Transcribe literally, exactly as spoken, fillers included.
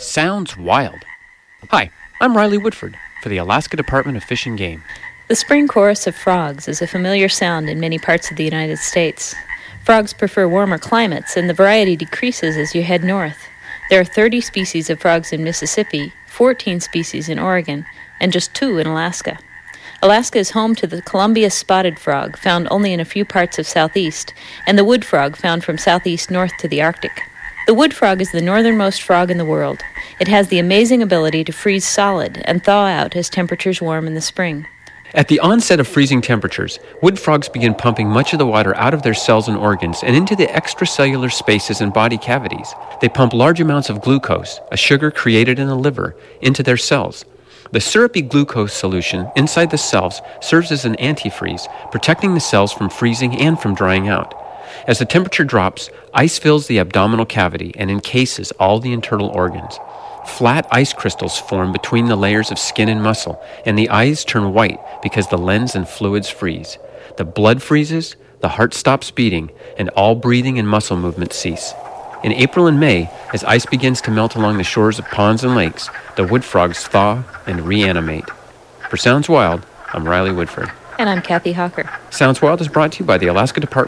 Sounds wild. Hi, I'm Riley Woodford for the Alaska Department of Fish and Game. The spring chorus of frogs is a familiar sound in many parts of the United States. Frogs prefer warmer climates, and the variety decreases as you head north. There are thirty species of frogs in Mississippi, fourteen species in Oregon, and just two in Alaska. Alaska is home to the Columbia spotted frog, found only in a few parts of southeast, and the wood frog, found from southeast north to the Arctic. The wood frog is the northernmost frog in the world. It has the amazing ability to freeze solid and thaw out as temperatures warm in the spring. At the onset of freezing temperatures, wood frogs begin pumping much of the water out of their cells and organs and into the extracellular spaces and body cavities. They pump large amounts of glucose, a sugar created in the liver, into their cells. The syrupy glucose solution inside the cells serves as an antifreeze, protecting the cells from freezing and from drying out. As the temperature drops, ice fills the abdominal cavity and encases all the internal organs. Flat ice crystals form between the layers of skin and muscle, and the eyes turn white because the lens and fluids freeze. The blood freezes, the heart stops beating, and all breathing and muscle movement cease. In April and May, as ice begins to melt along the shores of ponds and lakes, the wood frogs thaw and reanimate. For Sounds Wild, I'm Riley Woodford. And I'm Kathy Hawker. Sounds Wild is brought to you by the Alaska Department